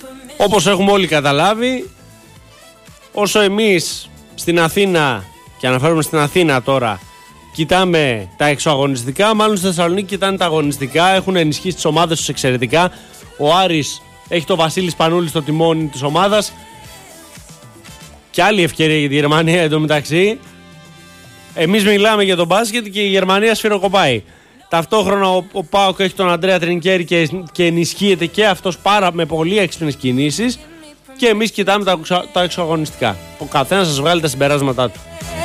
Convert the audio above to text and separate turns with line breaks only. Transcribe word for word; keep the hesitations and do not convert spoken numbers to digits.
όπως έχουμε όλοι καταλάβει, όσο εμείς στην Αθήνα, και αναφέρομαι στην Αθήνα τώρα, κοιτάμε τα εξωαγωνιστικά, μάλλον στη Θεσσαλονίκη κοιτάνε τα αγωνιστικά, έχουν ενισχύσει τις ομάδες τους εξαιρετικά. Ο Άρης έχει το Βασίλη Σπανούλη στο τιμόνι της ομάδας. Και άλλη ευκαιρία για τη Γερμανία εντωμεταξύ. Εμείς μιλάμε για τον μπάσκετ και η Γερμανία σφυροκοπάει. Ταυτόχρονα ο, ο ΠΑΟΚ έχει τον Αντρέα Τρινκέρι και, και ενισχύεται και αυτός πάρα με πολύ έξυπνες κινήσεις. Και εμείς κοιτάμε τα, τα εξωαγωνιστικά. Ο καθένας σας βγάλει τα συμπεράσματά του.